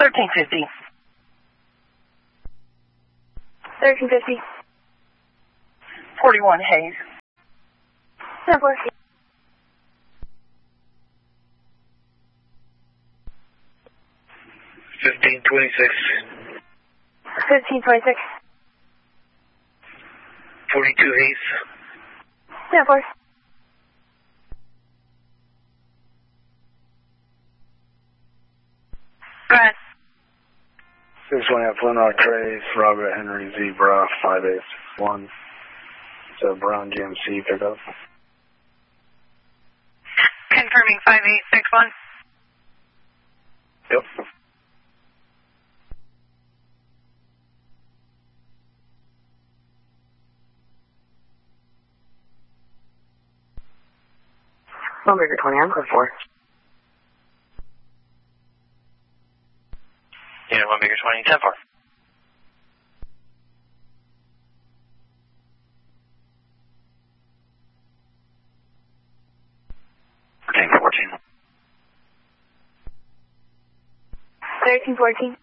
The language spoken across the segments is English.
1350. 1350. 41 Hayes. 10-4. 1526. 1526. 42 Hayes. 10-4. Go ahead. 620 Flint Trace, Robert Henry Zebra, 5861. It's a brown GMC pickup. Confirming 5861. Yep. Lumber 20, I'm code 4. Unit 1 Bigger 20, 10-4. Tank 14. 1314.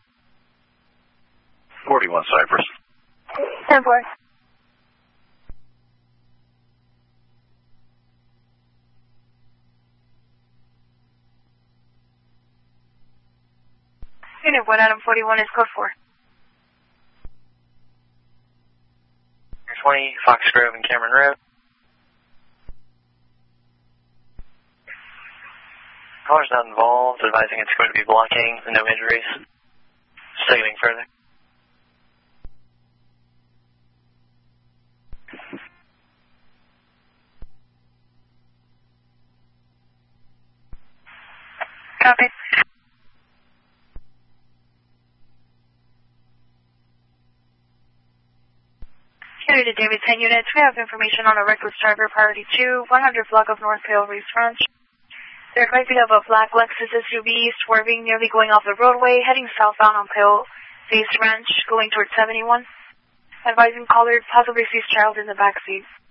41 Cypress. 10-4. Unit 1 Adam 41 is code 4. 20, Foxgrove and Cameron Road. Caller's not involved, advising it's going to be blocking, no injuries. Still getting further. Copy. Unit to David 10 units. We have information on a reckless driver, priority 2, 100 block of North Pale Reefs Ranch. They're advising of a black Lexus SUV swerving, nearly going off the roadway, heading southbound on Pale Reefs Ranch, going towards 71. Advising caller possibly sees child in the backseat.